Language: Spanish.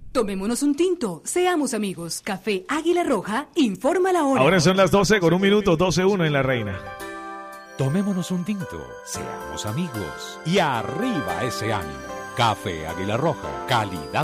Tomémonos un tinto, seamos amigos. Café Águila Roja, informa la hora. Ahora son las 12 con 1 minuto, 12:01 en La Reina. Tomémonos un tinto, seamos amigos y arriba ese ánimo. Café Águila Roja, calidad.